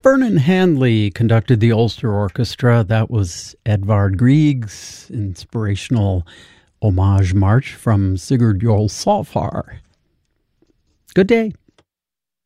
Vernon Handley conducted the Ulster Orchestra. That was Edvard Grieg's inspirational homage march from Sigurd Jarl Safar. Good day.